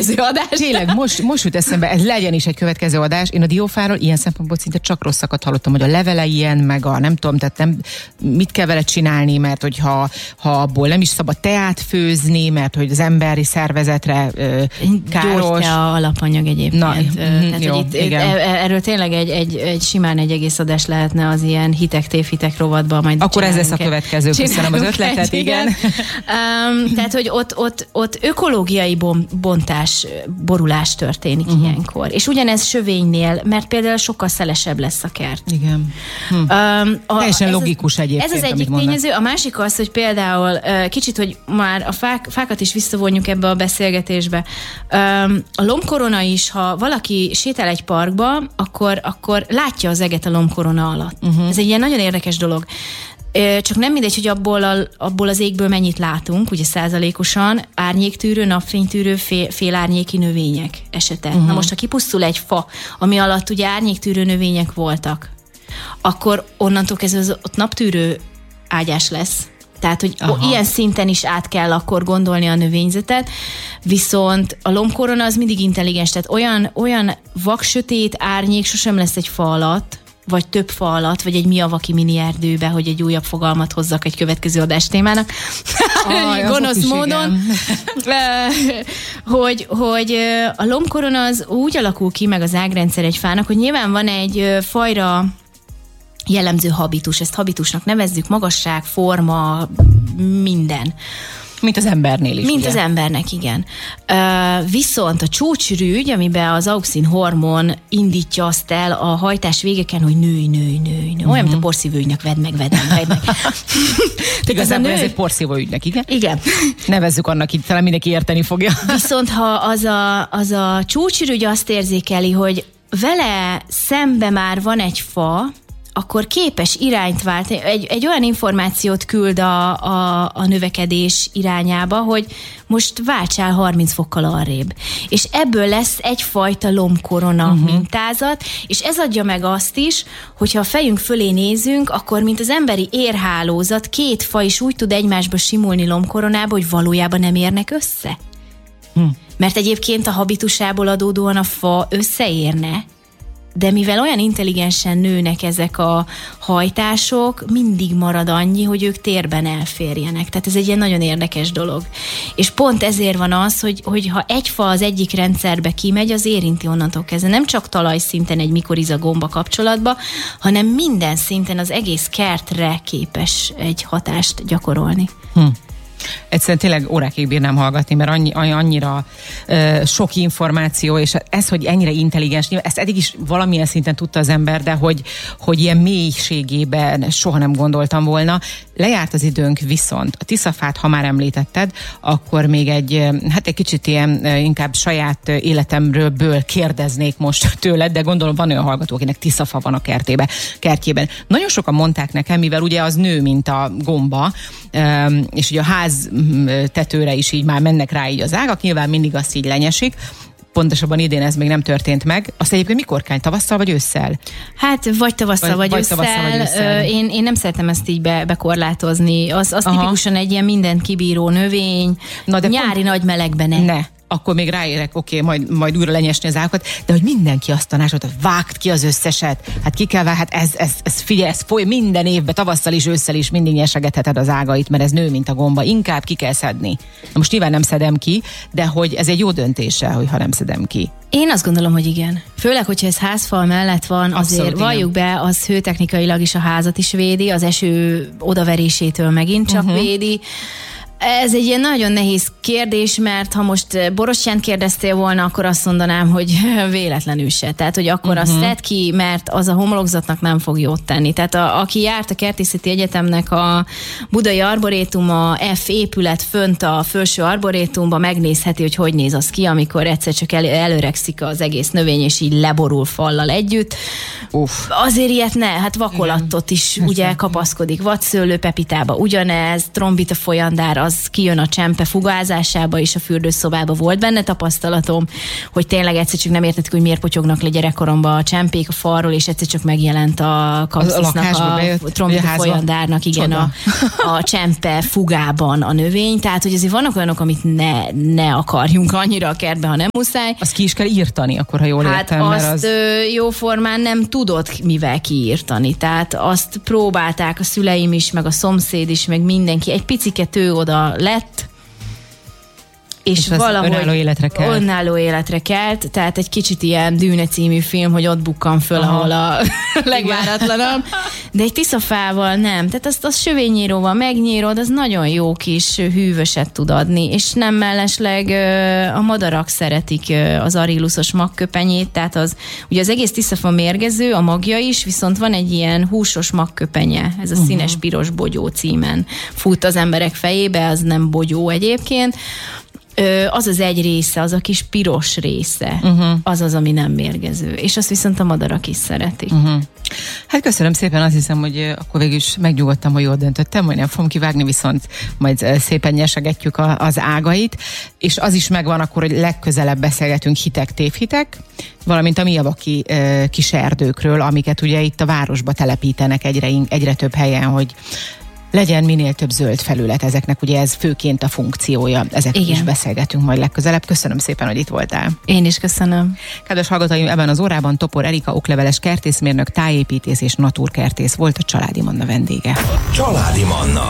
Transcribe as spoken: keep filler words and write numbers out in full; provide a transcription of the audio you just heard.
következő adás. Tényleg, most, most jut eszembe, ez legyen is egy következő adás. Én a diófáról ilyen szempontból szinte csak rosszakat hallottam, hogy a levele ilyen, meg a nem tudom, tehát nem, mit kell vele csinálni, mert hogyha ha abból nem is szabad teát főzni, mert hogy az emberi szervezetre ö, káros. Gyógytea alapanyag egyébként. Na, tehát, jó, itt, igen. Erről tényleg egy, egy, egy simán egy egész adás lehetne az ilyen hitek, tévhitek rovatban. Majd akkor ez lesz a következő, köszönöm az ötletet, egy, igen. igen. um, tehát, hogy ott, ott, ott ökológiai bontás, borulás történik uh-huh. ilyenkor. És ugyanez sövénynél, mert például sokkal szelesebb lesz a kert. Igen. Hm. Um, a, Teljesen logikus az, egyébként, ez az egyik tényező. A másik az, hogy például uh, kicsit, hogy már a fák, fákat is visszavonjuk ebbe a beszélgetésbe. Um, a lombkorona is, ha valaki sétál egy parkba, akkor, akkor látja az eget a lombkorona alatt. Uh-huh. Ez egy ilyen nagyon érdekes dolog. Csak nem mindegy, hogy abból, a, abból az égből mennyit látunk, ugye százalékosan, árnyéktűrő, napfénytűrő, fél, félárnyéki növények esete. Uh-huh. Na most, ha kipusztul egy fa, ami alatt ugye árnyéktűrő növények voltak, akkor onnantól kezdve az ott naptűrő ágyás lesz. Tehát, hogy Aha. ilyen szinten is át kell akkor gondolni a növényzetet, viszont a lombkorona az mindig intelligens, tehát olyan, olyan vaksötét árnyék sosem lesz egy fa alatt, vagy több fa alatt, vagy egy Miyawaki mini erdőbe, hogy egy újabb fogalmat hozzak egy következő adás témának. Ah, gonosz módon. hogy, hogy a lombkorona az úgy alakul ki, meg az ágrendszer egy fának, hogy nyilván van egy fajra jellemző habitus, ezt habitusnak nevezzük, magasság, forma, minden. Mint az embernél is. Mint ugye? az embernek, igen. Uh, viszont a csúcsrügy, amiben az auxin hormon indítja azt el a hajtás végeken, hogy nőj, nőj, nőj, nőj. Olyan, mint a porszívó ügynek, vedd meg, vedd meg, vedd meg. Igazából ez, ez egy porszívó ügynek, igen? Igen. Nevezzük annak, itt talán mindenki érteni fogja. Viszont ha az a, az a csúcsrügy azt érzékeli, hogy vele szembe már van egy fa, akkor képes irányt váltani, egy, egy olyan információt küld a, a, a növekedés irányába, hogy most váltsál harminc fokkal arrébb. És ebből lesz egyfajta lombkorona uh-huh. mintázat, és ez adja meg azt is, hogyha a fejünk fölé nézünk, akkor mint az emberi érhálózat, két fa is úgy tud egymásba simulni lombkoronába, hogy valójában nem érnek össze. Hm. Mert egyébként a habitusából adódóan a fa összeérne, de mivel olyan intelligensen nőnek ezek a hajtások, mindig marad annyi, hogy ők térben elférjenek. Tehát ez egy ilyen nagyon érdekes dolog. És pont ezért van az, hogy, hogy ha egy fa az egyik rendszerbe kimegy, az érinti onnantól kezdve. Nem csak talajszinten egy mikoriza gomba kapcsolatba, hanem minden szinten az egész kertre képes egy hatást gyakorolni. Hm. Egyszerűen tényleg órákig bírnám hallgatni, mert annyi, annyira uh, sok információ, és ez, hogy ennyire intelligens, ezt eddig is valamilyen szinten tudta az ember, de hogy, hogy ilyen mélységében soha nem gondoltam volna. Lejárt az időnk, viszont a tiszafát, ha már említetted, akkor még egy, hát egy kicsit ilyen inkább saját életemről kérdeznék most tőled, de gondolom van olyan hallgató, akinek tiszafa van a kertébe, kertjében. Nagyon sokan mondták nekem, mivel ugye az nő, mint a gomba, és ugye a ház tetőre is így már mennek rá így az ágak, nyilván mindig azt így lenyesik. Pontosabban idén ez még nem történt meg. Azt egyébként mikor kell? Tavasszal vagy ősszel? Hát vagy tavasszal vagy, vagy, vagy, ősszel. Tavasszal, vagy ősszel. Én, én nem szeretem ezt így be, bekorlátozni. Az, az tipikusan egy ilyen mindent kibíró növény. Na, de nyári pont... nagy melegben ne. ne. Akkor még ráérek, oké, okay, majd, majd újra lenyesni az ágakat, de hogy mindenki azt tanácsolta, vágd ki az összeset, hát ki kell vágni, hát ez, ez, ez figyelj, ez foly, minden évben, tavasszal is, ősszel is mindig nyesegetheted az ágait, mert ez nő, mint a gomba, inkább ki kell szedni. Na most nyilván nem szedem ki, de hogy ez egy jó döntése, hogy ha nem szedem ki. Én azt gondolom, hogy igen. Főleg, hogyha ez házfal mellett van, azért Abszolút, valljuk igen. be, az hőtechnikailag is a házat is védi, az eső odaverésétől megint csak uh-huh. védi. Ez egy ilyen nagyon nehéz kérdés, mert ha most Borostyánt kérdeztél volna, akkor azt mondanám, hogy véletlenül se. Tehát, hogy akkor uh-huh. azt szedd ki, mert az a homlokzatnak nem fog jót tenni. Tehát a, aki járt a Kertészeti Egyetemnek a Budai Arborétum, a F épület fönt a felső arborétumban megnézheti, hogy hogy néz az ki, amikor egyszer csak el, előregszik az egész növény, és így leborul fallal együtt. Uff. Azért ilyet ne, hát vakolattot is igen. ugye kapaszkodik. Vadszőlő, pepitába ugyanez, trombita folyandár, az az kijön a csempe fugázásába, és a fürdőszobába volt benne tapasztalatom, hogy tényleg egyszer csak nem értettük, hogy miért potyognak le gyerekkoromban a csempék a falról, és egyszer csak megjelent a kapszisznak, a, a trombita folyandárnak, igen, a, a csempe fugában a növény, tehát hogy azért vannak olyanok, amit ne, ne akarjunk annyira a kertbe, ha nem muszáj. Azt ki is kell írtani, akkor ha jól hát értem. Hát azt az... jóformán nem tudod mivel kiírtani, tehát azt próbálták a szüleim is, meg a szomszéd is, meg mindenki, egy picike tő oda lett, és, és valahogy önálló életre kelt. önálló életre kelt, tehát egy kicsit ilyen Dűne című film, hogy ott bukkan föl, aha, ahol a legváratlanabb, de egy tiszafával nem, tehát azt, azt sövényíróval megnyírod, az nagyon jó kis hűvöset tud adni, és nem mellesleg a madarak szeretik az arilluszos magköpenyét, tehát az, ugye az egész tiszafa mérgező, a magja is, viszont van egy ilyen húsos magköpenye, ez a uh-huh. színes piros bogyó címen fut az emberek fejébe, az nem bogyó egyébként. Az az egy része, az a kis piros része, uh-huh. az az, ami nem mérgező. És azt viszont a madarak is szeretik. Uh-huh. Hát köszönöm szépen, azt hiszem, hogy akkor végül is megnyugodtam, hogy jól döntöttem, hogy nem fogom kivágni, viszont majd szépen nyesegetjük a, az ágait. És az is megvan akkor, hogy legközelebb beszélgetünk hitek, tévhitek, valamint a miavaki uh, kis erdőkről, amiket ugye itt a városba telepítenek egyre, egyre több helyen, hogy legyen minél több zöld felület, ezeknek ugye ez főként a funkciója. Ezekről is beszélgetünk majd legközelebb. Köszönöm szépen, hogy itt voltál. Én is köszönöm. Kedves hallgatóim, ebben az órában Topor Erika, okleveles kertészmérnök, tájépítész és naturkertész volt a Családi Manna vendége. Családi Manna.